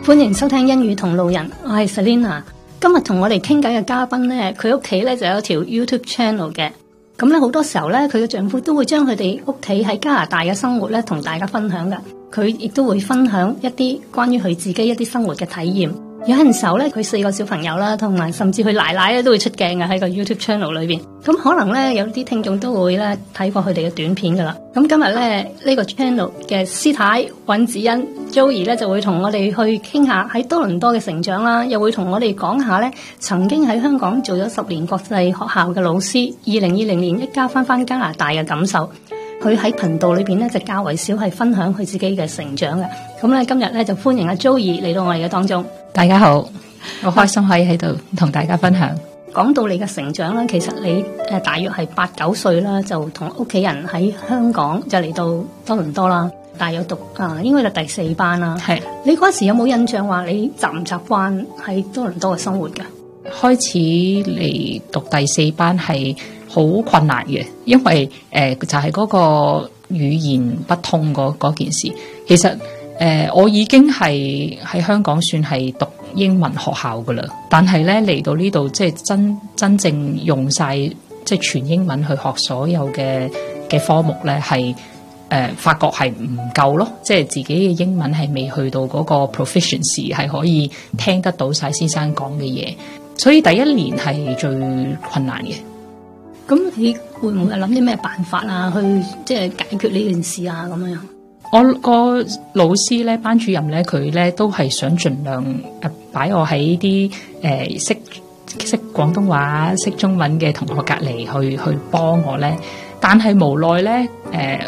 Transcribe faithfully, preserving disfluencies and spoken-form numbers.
歡迎收聽英語同路人，我係 Selina。今日同我哋傾偈嘅嘉賓咧，佢屋企咧就有一條 YouTube channel 嘅。咁咧好多時候咧，佢嘅丈夫都會將佢哋屋企喺加拿大嘅生活咧同大家分享噶。佢亦都會分享一啲關於佢自己一啲生活嘅體驗。有陣時候咧，佢四個小朋友啦，同埋甚至佢奶奶咧都會出鏡嘅喺個 YouTube channel 裏邊。咁可能咧有啲聽眾都會咧睇過佢哋嘅短片噶啦。咁今日咧呢、呢個 channel 嘅師太尹子欣 Joey 咧就會同我哋去傾下喺多倫多嘅成長啦，又會同我哋講下咧曾經喺香港做咗十年國際學校嘅老師，二零二零年一家翻翻加拿大嘅感受。佢喺頻道裏邊咧就較為少係分享佢自己嘅成長嘅。咁咧今日咧就歡迎阿 Joey 嚟到我哋嘅當中。 大家好，我開心可以喺度同大家分享。 講到你嘅成長啦，其實你誒大約係八九歲啦，就同屋企人喺香港就嚟到多倫多啦，大約讀啊應該係第四班啦。係你嗰時有冇印象話你習唔習慣喺多倫多嘅生活㗎？ 開始嚟讀第四班係好困難嘅，因為誒、呃、就係、是、嗰個語言不通嗰件事。其實誒、呃、我已經係喺香港算係讀英文學校噶啦，但係咧嚟到呢度即係真真正用晒即係全英文去學所有嘅嘅科目咧，係誒、呃、發覺係唔夠咯，即係自己嘅英文係未去到嗰個 proficiency 係可以聽得到晒先生講嘅嘢，所以第一年係最困難嘅。 咁你會唔會諗啲咩辦法啊，去即係解決呢件事啊咁樣？ 我個老師咧，班主任咧，佢咧都係想盡量誒擺我喺啲誒識識廣東話、識中文嘅同學隔離去去幫我咧，但係無奈咧誒